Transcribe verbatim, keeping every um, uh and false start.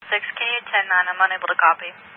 six, can you ten nine? I'm unable to copy.